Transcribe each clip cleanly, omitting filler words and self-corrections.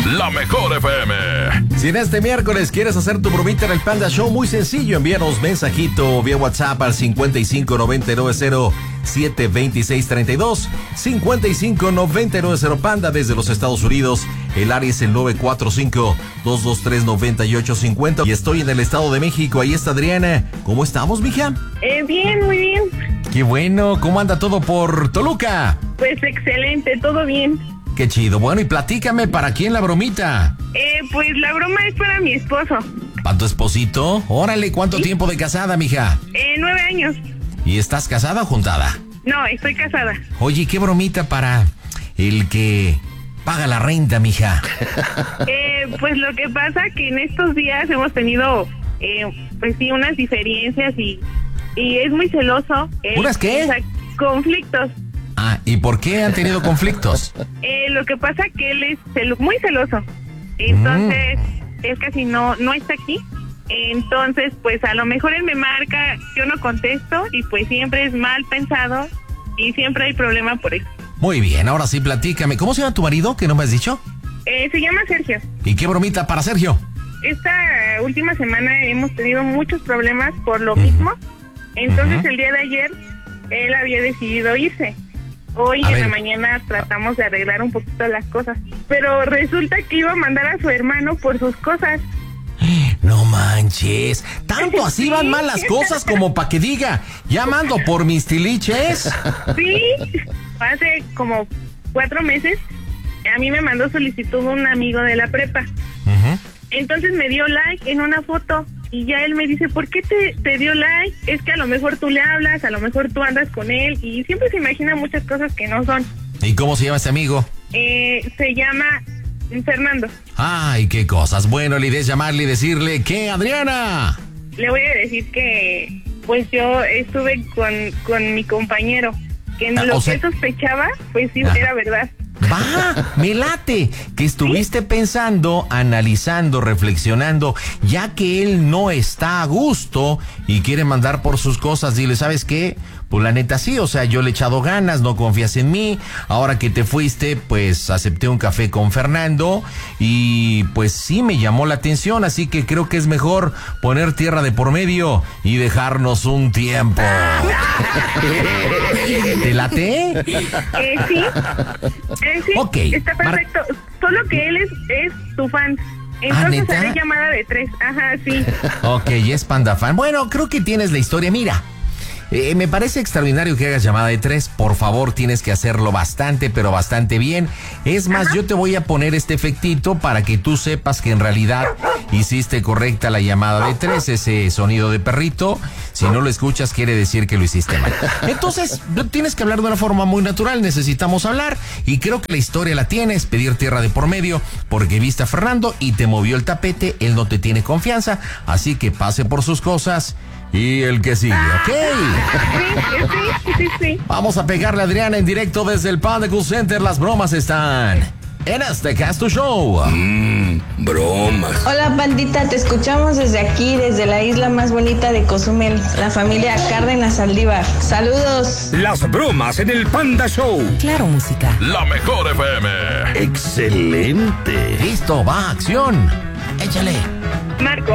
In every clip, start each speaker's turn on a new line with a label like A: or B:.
A: La Mejor FM.
B: Si en este miércoles quieres hacer tu bromita en el Panda Show, muy sencillo, envíanos mensajito vía WhatsApp al 5599072632, 5599 Panda desde los Estados Unidos. El área es el 945-223-9850 y estoy en el Estado de México. Ahí está Adriana. ¿Cómo estamos, mija?
C: Bien, muy bien.
B: Qué bueno. ¿Cómo anda todo por Toluca?
C: Pues excelente, todo bien.
B: Qué chido. Bueno, y platícame, ¿para quién la bromita?
C: Pues la broma es para mi esposo.
B: ¿Para tu esposito? Órale, ¿cuánto tiempo de casada, mija?
C: 9 años.
B: ¿Y estás casada o juntada?
C: No, estoy casada.
B: Oye, ¿qué bromita para el que paga la renta, mija?
C: Pues lo que pasa que en estos días hemos tenido, pues sí, unas diferencias y es muy celoso.
B: ¿Unas qué?
C: O sea, conflictos.
B: Ah, ¿y por qué han tenido conflictos?
C: Lo que pasa que él es muy celoso. Entonces, él casi no está aquí. Entonces, pues a lo mejor él me marca, yo no contesto y pues siempre es mal pensado y siempre hay problema por eso.
B: Muy bien, ahora sí platícame. ¿Cómo se llama tu marido, que no me has dicho?
C: Se llama Sergio.
B: ¿Y qué bromita para Sergio?
C: Esta última semana hemos tenido muchos problemas por lo mismo. Entonces, el día de ayer, él había decidido irse. Hoy en la mañana tratamos de arreglar un poquito las cosas, pero resulta que iba a mandar a su hermano por sus cosas.
B: No manches, ¿tanto así van mal las cosas como para que diga, ya mando por mis tiliches?
C: Sí, hace como 4 meses a mí me mandó solicitud un amigo de la prepa. Entonces me dio like en una foto y ya él me dice, ¿por qué te dio like? Es que a lo mejor tú le hablas, a lo mejor tú andas con él y siempre se imagina muchas cosas que no son.
B: ¿Y cómo se llama ese amigo?
C: Se llama Fernando.
B: Ay, qué cosas. Bueno, la idea es llamarle y decirle, ¿qué, Adriana?
C: Le voy a decir que pues yo estuve con mi compañero, que lo que él sospechaba, pues sí, era verdad.
B: Va, me late, que estuviste pensando, analizando, reflexionando, ya que él no está a gusto y quiere mandar por sus cosas. Dile, ¿sabes qué? Pues la neta sí, o sea, yo le he echado ganas, no confías en mí. Ahora que te fuiste, pues acepté un café con Fernando y pues sí me llamó la atención, así que creo que es mejor poner tierra de por medio y dejarnos un tiempo. ¿Te late?
C: Sí. Sí,
B: okay.
C: Está perfecto. Solo que él es tu fan. Entonces haré llamada de 3. Ajá, sí.
B: Ok, es panda fan. Bueno, creo que tienes la historia. Mira, me parece extraordinario que hagas llamada de 3. Por favor, tienes que hacerlo bastante, pero bastante bien. Es más, yo te voy a poner este efectito para que tú sepas que en realidad hiciste correcta la llamada de 3, ese sonido de perrito. Si no lo escuchas, quiere decir que lo hiciste mal. Entonces, tienes que hablar de una forma muy natural. Necesitamos hablar y creo que la historia la tienes. Pedir tierra de por medio porque viste a Fernando y te movió el tapete. Él no te tiene confianza, así que pase por sus cosas. Y el que sigue, ¿ok?
C: Sí.
B: Vamos a pegarle a Adriana en directo desde el Panda Cool Center. Las bromas están en este Casto Show.
D: Bromas.
E: Hola, pandita, te escuchamos desde aquí, desde la isla más bonita de Cozumel, la familia Cárdenas Saldívar. Saludos.
D: Las bromas en el Panda Show.
F: Claro, música.
A: La Mejor FM.
D: Excelente.
B: Listo, va, acción. Échale.
C: Marco.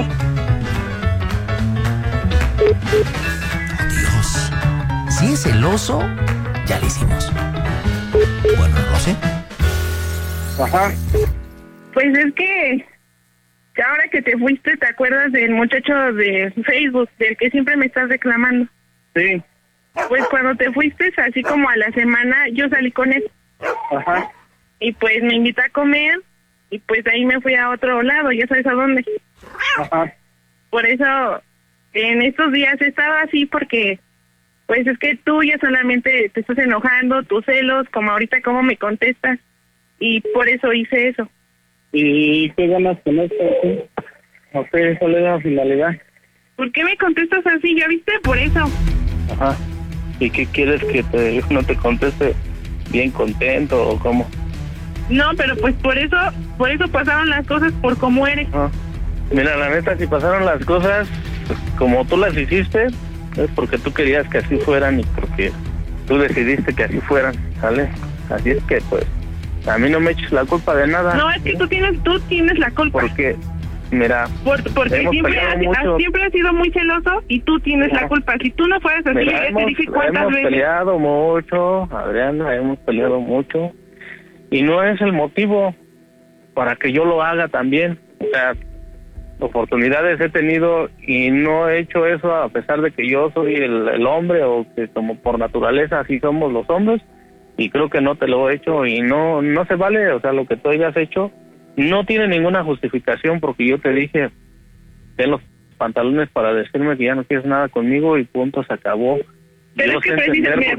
B: Dios, si es celoso, ya le hicimos. Bueno, no lo sé.
C: Ajá. Pues es que ahora que te fuiste, ¿te acuerdas del muchacho de Facebook, del que siempre me estás reclamando?
G: Sí.
C: Pues cuando te fuiste, así como a la semana, yo salí con él.
G: Ajá.
C: Y pues me invitó a comer y pues ahí me fui a otro lado, ya sabes a dónde.
G: Ajá.
C: Por eso en estos días he estado así porque pues es que tú ya solamente te estás enojando, tus celos, como ahorita cómo me contestas, y por eso hice eso.
G: ¿Y qué ganas con esto? ¿Sí? No sé, ¿cuál es la finalidad?
C: ¿Por qué me contestas así? ¿Ya viste? Por eso.
G: Ajá. ¿Y qué quieres que no te conteste bien contento o cómo?
C: No, pero pues por eso pasaron las cosas por cómo eres.
G: Ah. Mira, la neta, si pasaron las cosas pues, como tú las hiciste, es porque tú querías que así fueran y porque tú decidiste que así fueran, ¿sale? Así es que, pues, A mí no me eches la culpa de nada.
C: No, es que tú tienes la culpa.
G: Porque, mira,
C: porque siempre has sido muy celoso y tú tienes la culpa. Si tú no fueras así,
G: mira,
C: ya te dije cuántas
G: hemos
C: veces.
G: peleado mucho, Adriana, hemos peleado mucho. Y no es el motivo para que yo lo haga también. O sea, oportunidades he tenido y no he hecho eso a pesar de que yo soy el hombre, o que como por naturaleza así somos los hombres, y creo que no te lo he hecho y no se vale. O sea, lo que tú hayas hecho no tiene ninguna justificación, porque yo te dije, ten los pantalones para decirme que ya no quieres nada conmigo y punto, se acabó.
C: Pero
G: yo
C: es que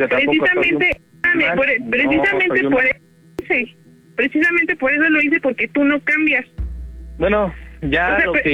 C: precisamente por eso lo hice, porque tú no cambias.
G: Bueno, ya
C: o sea,
G: lo que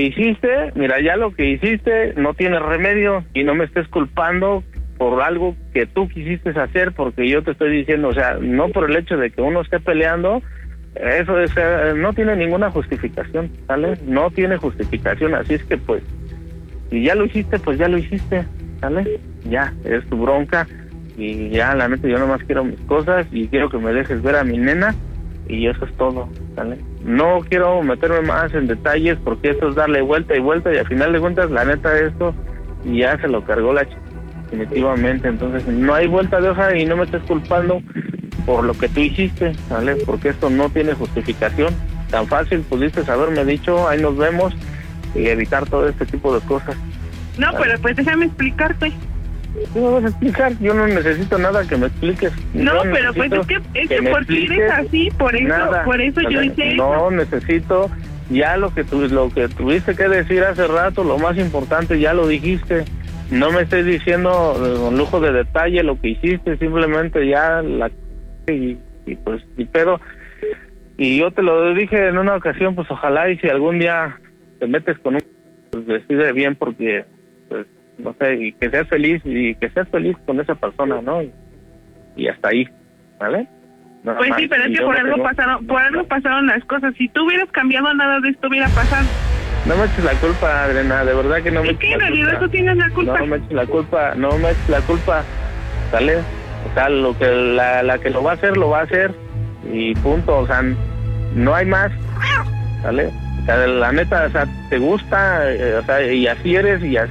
G: hiciste no tiene remedio, y no me estés culpando por algo que tú quisiste hacer, porque yo te estoy diciendo, o sea, no por el hecho de que uno esté peleando, eso es, no tiene ninguna justificación, ¿sale? No tiene justificación, así es que pues, si ya lo hiciste, pues ya lo hiciste, ¿sale? Ya, es tu bronca, y ya, la neta, yo nomás quiero mis cosas, y quiero que me dejes ver a mi nena, y eso es todo, ¿sale? No quiero meterme más en detalles, porque esto es darle vuelta y vuelta, y al final de cuentas, la neta, esto ya se lo cargó la chica, definitivamente. Entonces no hay vuelta de hoja, y no me estés culpando por lo que tú hiciste, ¿vale? Porque esto no tiene justificación. Tan fácil pudiste haberme dicho, ahí nos vemos, y evitar todo este tipo de cosas.
C: No, ¿vale? Pero pues déjame explicarte.
G: ¿Qué me vas a explicar? Yo no necesito nada que me expliques.
C: No, pero pues es que porque eres así, por eso yo hice eso.
G: No necesito, ya lo que tuviste que decir hace rato, lo más importante ya lo dijiste. No me estés diciendo con lujo de detalle lo que hiciste, simplemente ya y pues y pedo. Y yo te lo dije en una ocasión, pues ojalá y si algún día te metes con un, pues decide bien, porque pues no sé, y que seas feliz con esa persona, ¿no? Y hasta ahí, ¿vale? Nada
C: pues
G: más.
C: Sí, pero es que por algo pasaron las cosas. Si tú hubieras cambiado, nada de esto hubiera pasado.
G: No me eches la culpa, Adriana, de verdad que no me eches la culpa. Es que en realidad
C: tú tienes la culpa.
G: No me eches la culpa, ¿sale? O sea, lo que la que lo va a hacer, y punto, o sea, no hay más, ¿sale? O sea, la neta, o sea, te gusta, o sea, y así eres, y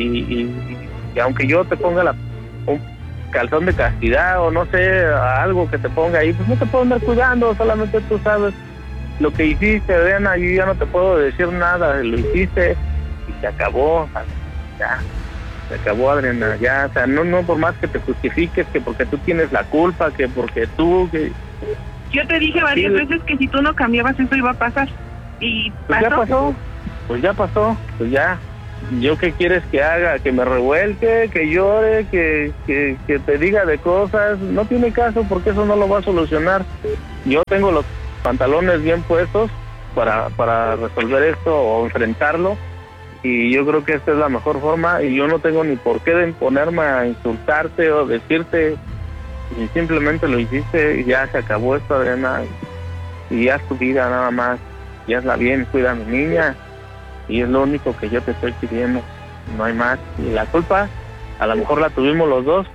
G: aunque yo te ponga un calzón de castidad, o no sé, algo que te ponga ahí, pues no te puedo andar cuidando, solamente tú sabes lo que hiciste, Adriana. Yo ya no te puedo decir nada, lo hiciste y se acabó, ya, se acabó, Adriana, ya, o sea, no por más que te justifiques, que porque tú tienes la culpa, que porque tú, que...
C: Yo te dije varias veces que si tú no cambiabas eso iba a pasar, y
G: pues
C: pasó.
G: Pues ya pasó, pues ya. ¿Yo qué quieres que haga? ¿Que me revuelque? ¿Que llore? ¿Que te diga de cosas? No tiene caso, porque eso no lo va a solucionar. Yo tengo los pantalones bien puestos para resolver esto o enfrentarlo, y yo creo que esta es la mejor forma, y yo no tengo ni por qué de ponerme a insultarte o decirte, y simplemente lo hiciste y ya se acabó esto, Adriana, y ya es tu vida nada más, y hazla bien, cuida a mi niña, y es lo único que yo te estoy pidiendo, no hay más. Y la culpa a lo mejor la tuvimos los dos,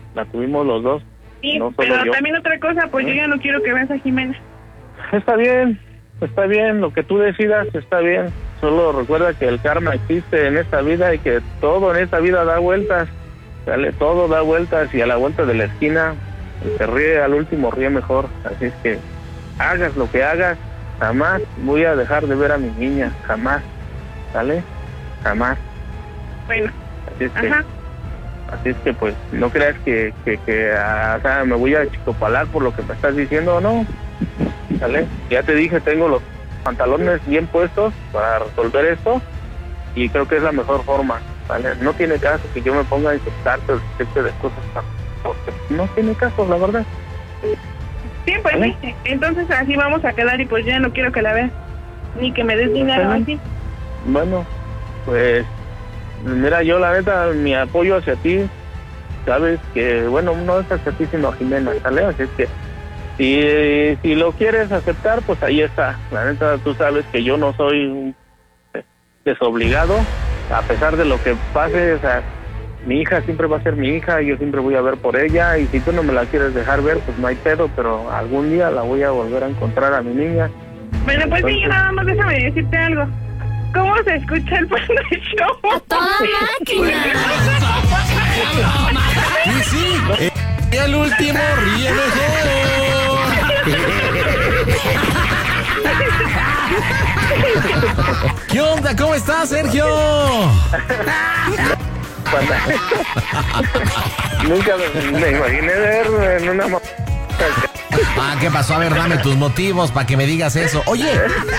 C: sí,
G: no solo
C: pero
G: yo.
C: También otra cosa, pues yo ya no quiero que veas a Jimena.
G: Está bien, lo que tú decidas está bien. Solo recuerda que el karma existe en esta vida, y que todo en esta vida da vueltas, ¿vale? Todo da vueltas, y a la vuelta de la esquina, el que ríe al último ríe mejor. Así es que hagas lo que hagas, jamás voy a dejar de ver a mi niña, jamás, ¿vale? Jamás.
C: Bueno,
G: así es que pues no creas que o sea, me voy a chicopalar por lo que me estás diciendo, o no, ¿vale? Ya te dije, tengo los pantalones bien puestos para resolver esto, y creo que es la mejor forma, ¿vale? No tiene caso que yo me ponga a insultarte o decirte de cosas, porque no tiene caso, la verdad.
C: Sí, pues ¿vale? Sí. Entonces así vamos a quedar, y pues ya no quiero que la veas, ni que me des dinero así.
G: Bueno, pues mira, yo la neta, mi apoyo hacia ti, sabes que, bueno, no es hacia ti sino a Jimena, ¿sale? Así es que si lo quieres aceptar, pues ahí está. La neta, tú sabes que yo no soy un desobligado, a pesar de lo que pase, o sea, mi hija siempre va a ser mi hija, yo siempre voy a ver por ella, y si tú no me la quieres dejar ver, pues no hay pedo, pero algún día la voy a volver a encontrar a mi niña.
C: Bueno, pues sí, nada más déjame decirte algo. ¿Cómo se escucha el Panda Show?
F: ¡A toda máquina!
B: Sí, sí. El último ríe mejor. ¿Qué onda? ¿Cómo estás, Sergio?
G: Nunca me imaginé ver en una...
B: ¿Qué pasó? A ver, dame tus motivos para que me digas eso. Oye,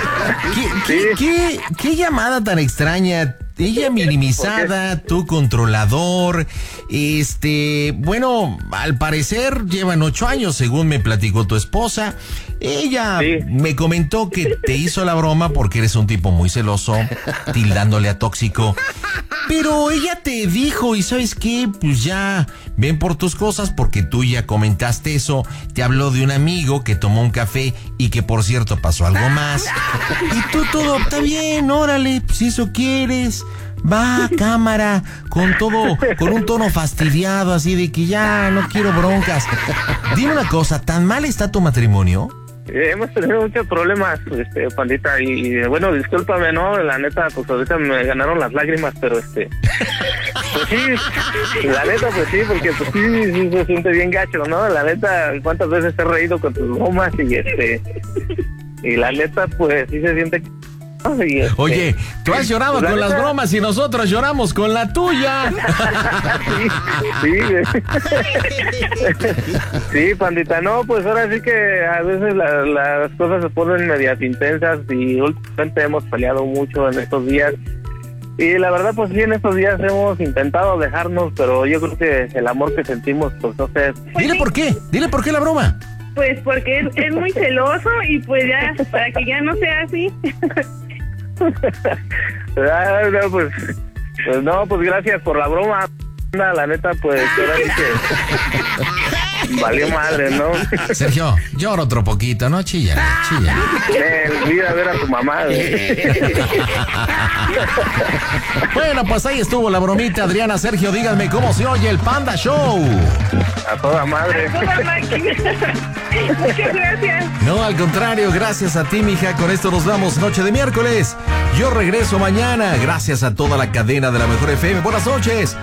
B: ¿qué llamada tan extraña? Ella minimizada, tú controlador. Bueno, al parecer llevan 8 años, según me platicó tu esposa. Ella me comentó que te hizo la broma porque eres un tipo muy celoso, tildándole a tóxico. Pero ella te dijo, ¿y sabes qué? Pues ya, ven por tus cosas porque tú ya comentaste eso. Te habló de un amigo que tomó un café y que, por cierto, pasó algo más. Y tú todo, está bien, órale, pues si eso quieres. Va, cámara, con un tono fastidiado, así de que ya no quiero broncas. Dime una cosa, ¿tan mal está tu matrimonio?
G: Hemos tenido muchos problemas, Pandita, y bueno, discúlpame, ¿no? La neta, pues ahorita me ganaron las lágrimas, pero pues sí, la neta, pues sí, porque pues sí se siente bien gacho, ¿no? La neta, ¿cuántas veces he reído con tus bromas? Y la neta, pues sí se siente...
B: Oye, tú has llorado con las bromas y nosotros lloramos con la tuya.
G: Sí, Pandita, no, pues ahora sí que a veces las cosas se ponen medias intensas y últimamente hemos peleado mucho en estos días. Y la verdad, pues sí, en estos días hemos intentado dejarnos, pero yo creo que el amor que sentimos, pues no sé.
B: Dile por qué la broma.
C: Pues porque es muy celoso y pues ya, para que ya no sea así. Pues gracias por la broma. La neta, pues ahora sí que valió madre, ¿no?
B: Sergio, llora otro poquito, ¿no? Chilla.
G: Olvida ver a tu mamá.
B: Bueno, pues ahí estuvo la bromita, Adriana. Sergio, díganme cómo se oye el Panda Show.
G: A toda madre.
C: A toda máquina. Muchas gracias.
B: No, al contrario, gracias a ti, mija. Con esto nos vamos, noche de miércoles. Yo regreso mañana. Gracias a toda la cadena de la Mejor FM. Buenas noches.